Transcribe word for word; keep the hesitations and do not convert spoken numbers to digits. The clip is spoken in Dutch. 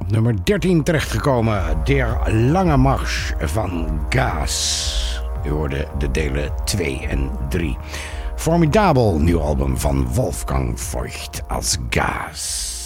op nummer dertien terechtgekomen. Der Lange Marsch van Gas. U hoorde de delen twee en drie. Formidabel nieuw album van Wolfgang Voigt als Gas.